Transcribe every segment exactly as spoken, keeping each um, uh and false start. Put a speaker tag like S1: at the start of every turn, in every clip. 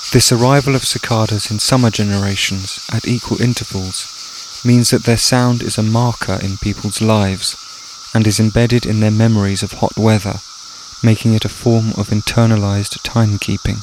S1: This arrival of cicadas in summer generations at equal intervals means that their sound is a marker in people's lives and is embedded in their memories of hot weather, making it a form of internalized timekeeping.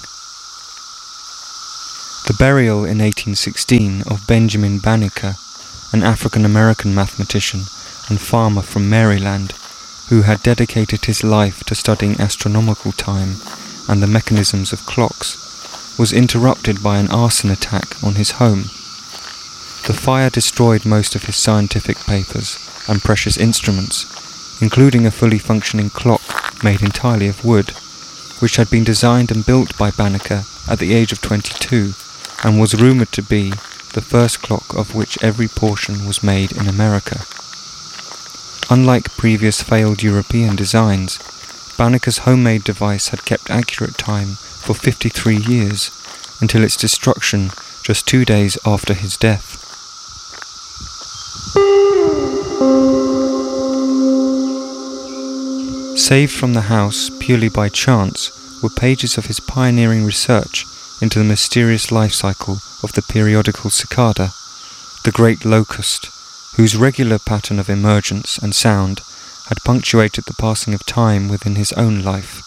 S1: The burial in eighteen sixteen of Benjamin Banneker, an African-American mathematician and farmer from Maryland, who had dedicated his life to studying astronomical time and the mechanisms of clocks, was interrupted by an arson attack on his home. The fire destroyed most of his scientific papers and precious instruments, including a fully functioning clock made entirely of wood, which had been designed and built by Banneker at the age of twenty-two and was rumoured to be the first clock of which every portion was made in America. Unlike previous failed European designs, Banneker's homemade device had kept accurate time for fifty-three years, until its destruction just two days after his death. Saved from the house purely by chance were pages of his pioneering research into the mysterious life cycle of the periodical cicada, the great locust, whose regular pattern of emergence and sound had punctuated the passing of time within his own life.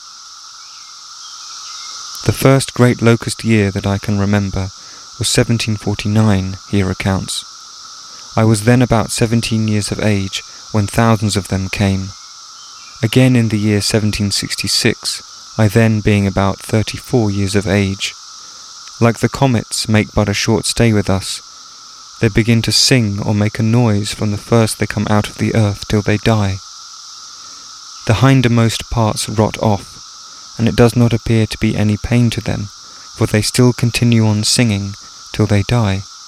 S1: The first great locust year that I can remember was seventeen forty-nine, he recounts. I was then about seventeen years of age when thousands of them came. Again in the year seventeen sixty-six, I then being about thirty-four years of age. Like the comets make but a short stay with us, they begin to sing or make a noise from the first they come out of the earth till they die. The hindermost parts rot off, and it does not appear to be any pain to them, for they still continue on singing till they die.